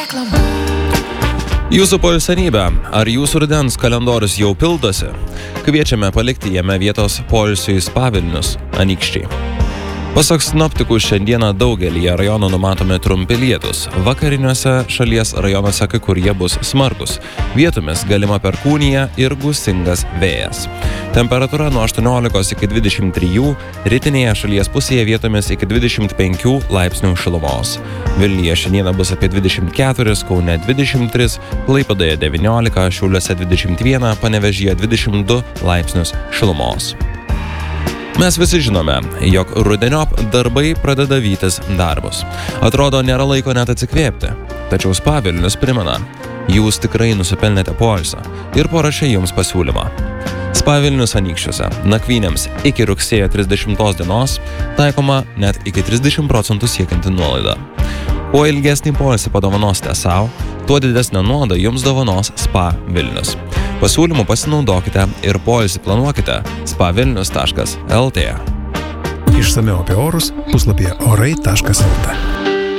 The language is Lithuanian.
Jūsų poilsianybė, ar jūsų rudens kalendorius jau pildosi? Kviečiame palikti jame vietos poilsiui Spa Vilnius, Anykščiai. Pasak sinoptikų, šiandieną daugelyje rajonų numatomi trumpi lietūs. Vakariniuose šalies rajonuose kai kur jie bus smarkus. Vietomis galima perkūnija ir gūsingas vėjas. Temperatūra nuo 18 iki 23, rytinėje šalies pusėje vietomis iki 25 laipsnių šilumos. Vilniuje šiandieną bus apie 24, Kaune 23, Klaipėdoje 19, Šiauliuose 21, Panevėžyje 22 laipsnius šilumos. Mes visi žinome, jog rudeniop darbai pradeda vytis darbus. Atrodo, nėra laiko net atsikvėpti. Tačiau Spa Vilnius primena, jūs tikrai nusipelnėte poilsio ir parašė jums pasiūlymą. Spa Vilnius Anykščiuose nakvynėms iki rugsėjo 30 dienos taikoma net iki 30% siekianti nuolaida. Kuo ilgesnį poilsį padovanosite savo, tuo didesnę nuolaidą jums dovanos Spa Vilnius. Pasiūlymų pasinaudokite ir poilsį planuokite spavilnius.lt. Išsamiau apie orus puslapyje orai.lt.